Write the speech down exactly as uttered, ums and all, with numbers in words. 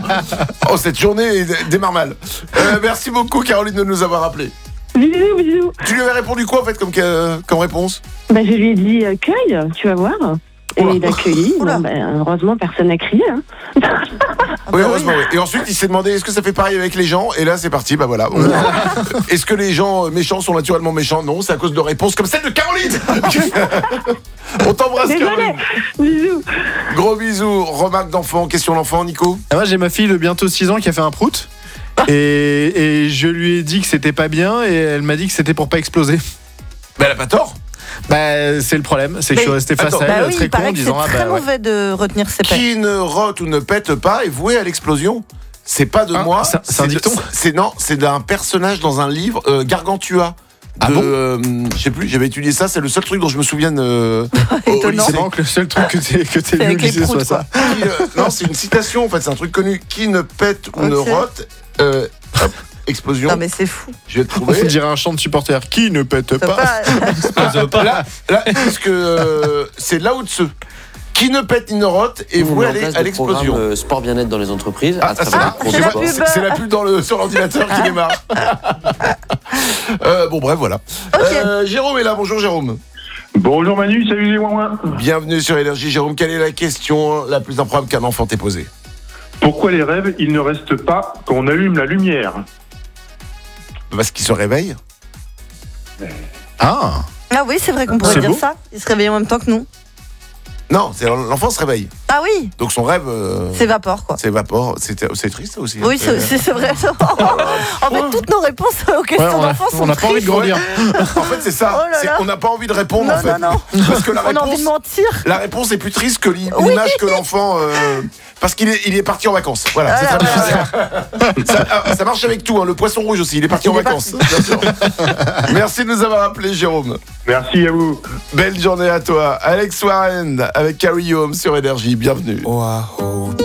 Oh, cette journée démarre mal. Euh, merci beaucoup, Caroline, de nous avoir appelés. Bisous, bisous. Tu lui avais répondu quoi, en fait, comme, euh, comme réponse? Bah, je lui ai dit euh, cueille, tu vas voir. Et Oula. il a cueilli. Bon, bah, heureusement, personne n'a crié. Hein. Oui, heureusement, oui. Et ensuite, il s'est demandé est-ce que ça fait pareil avec les gens? Et là, c'est parti, bah voilà. On- Est-ce que les gens méchants sont naturellement méchants? Non, c'est à cause de réponses comme celle de Caroline. On t'embrasse, Désolé. Caroline. Bisous. Gros bisous. Remarque d'enfant, question d'enfant, Nico? Ah, moi, j'ai ma fille de bientôt six ans qui a fait un prout. Et, et je lui ai dit que c'était pas bien et elle m'a dit que c'était pour pas exploser. Bah, elle a pas tort. Bah, c'est le problème, c'est que Mais- je suis resté face Attends. à elle, Bah oui, très il con, en paraît que c'est disant ah très bah ouais. mauvais de retenir ses pets. Qui ne rote ou ne pète pas est voué à l'explosion. C'est pas de Ah, moi. c'est- c'est un de- dicton C'est non, c'est d'un personnage dans un livre, euh, Gargantua. Ah de, bon euh, je sais plus, j'avais étudié ça, c'est le seul truc dont je me souviens euh, au- au Étonnant. lycée. C'est marrant que le seul truc que t'es que t'es C'est lu au avec les lycée soit proutes, ça. Qui, euh, non, c'est une citation en fait, c'est un truc connu. Qui ne pète ou ne Ok. rote, euh, hop, explosion. Non mais c'est fou. Je vais te On trouver. dirait un chant de supporter. Qui ne pète T'as pas, pas- Là, là, parce que euh, c'est Lao Tzu. Qui ne pète ni ne rote est Nous, on voué met à en l'e- place à des l'explosion. programmes, euh, sport bien-être dans les entreprises Ah, à ça, travers c'est- des cours c'est de la sport. pub. C'est c'est la pub dans le, sur l'ordinateur qui démarre. Euh, bon, bref, voilà. Ok. Euh, Jérôme est là. Bonjour, Jérôme. Bonjour Manu, salut les ouin. Bienvenue sur Énergie. Jérôme, quelle est la question la plus improbable qu'un enfant t'ait posée? Pourquoi les rêves, ils ne restent pas quand on allume la lumière? Parce qu'il se réveille. Ah, Ah oui, c'est vrai qu'on pourrait C'est dire beau. ça. Il se réveille en même temps que nous. Non, c'est l'enfant se réveille. Ah oui, Donc son rêve euh, s'évapore quoi. s'évapore. C'est c'est triste ça aussi. Oui, hein. c'est c'est- c'est vrai. En fait, toutes nos réponses aux ouais, questions on a- d'enfants sont on n'a pas envie de tristes. grandir. En fait, c'est ça. Oh là C'est- là. on n'a pas envie de répondre Non, en fait. non, non. Parce que la On a envie réponse, de mentir. la réponse est plus triste que l'i- Oui. l'image que l'enfant. euh, parce qu'il est, il est parti en vacances. Voilà, c'est Voilà, très bien. Ça, ah, ça marche avec tout. Hein. Le poisson rouge aussi, il est parti Il en est vacances. Bien sûr. Merci de nous avoir appelé, Jérôme. Merci à vous. Belle journée à toi. Alex Warren avec Carrie Home sur Énergie. Bienvenue. Oh, I hope